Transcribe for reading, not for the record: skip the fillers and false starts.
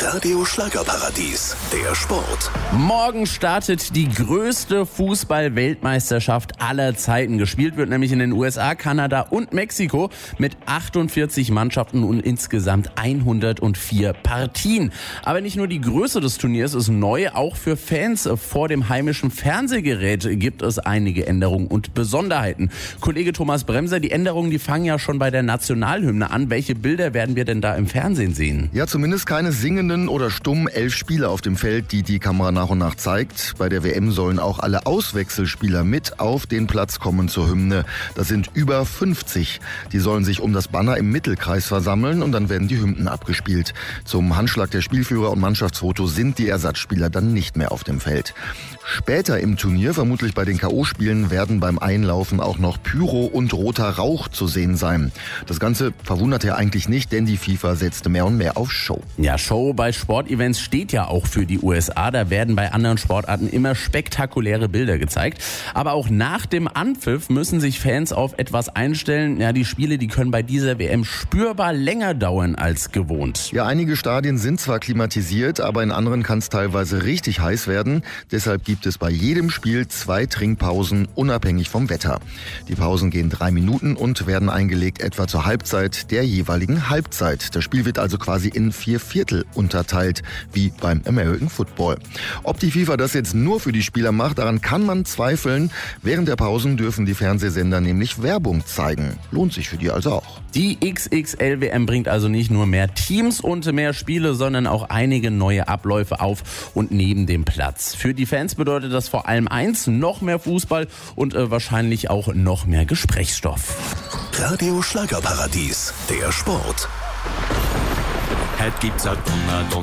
Radio Schlagerparadies, der Sport. Morgen startet die größte Fußball-Weltmeisterschaft aller Zeiten. Gespielt wird nämlich in den USA, Kanada und Mexiko mit 48 Mannschaften und insgesamt 104 Partien. Aber nicht nur die Größe des Turniers ist neu, auch für Fans vor dem heimischen Fernsehgerät gibt es einige Änderungen und Besonderheiten. Kollege Thomas Bremser, die Änderungen, die fangen ja schon bei der Nationalhymne an. Welche Bilder werden wir denn da im Fernsehen sehen? Ja, zumindest keine singenden oder stummen 11 Spieler auf dem Feld, die Kamera nach und nach zeigt. Bei der WM sollen auch alle Auswechselspieler mit auf den Platz kommen zur Hymne. Das sind über 50. Die sollen sich um das Banner im Mittelkreis versammeln und dann werden die Hymnen abgespielt. Zum Handschlag der Spielführer und Mannschaftsfoto sind die Ersatzspieler dann nicht mehr auf dem Feld. Später im Turnier, vermutlich bei den K.O.-Spielen, werden beim Einlaufen auch noch Pyro und roter Rauch zu sehen sein. Das Ganze verwundert ja eigentlich nicht, denn die FIFA setzte mehr und mehr auf Show. Ja, Show bei Sportevents steht ja auch für die USA. Da werden bei anderen Sportarten immer spektakuläre Bilder gezeigt. Aber auch nach dem Anpfiff müssen sich Fans auf etwas einstellen. Ja, die Spiele, die können bei dieser WM spürbar länger dauern als gewohnt. Ja, einige Stadien sind zwar klimatisiert, aber in anderen kann es teilweise richtig heiß werden. Deshalb gibt es bei jedem Spiel 2 Trinkpausen, unabhängig vom Wetter. Die Pausen gehen 3 Minuten und werden eingelegt etwa zur Halbzeit der jeweiligen Halbzeit. Das Spiel wird also quasi in 4 Viertel unterteilt, wie beim American Football. Ob die FIFA das jetzt nur für die Spieler macht, daran kann man zweifeln. Während der Pausen dürfen die Fernsehsender nämlich Werbung zeigen. Lohnt sich für die also auch. Die XXL-WM bringt also nicht nur mehr Teams und mehr Spiele, sondern auch einige neue Abläufe auf und neben dem Platz. Für die Fans bedeutet das vor allem eins, noch mehr Fußball und wahrscheinlich auch noch mehr Gesprächsstoff. Radio Schlagerparadies, der Sport. Heute gibt's ein Donner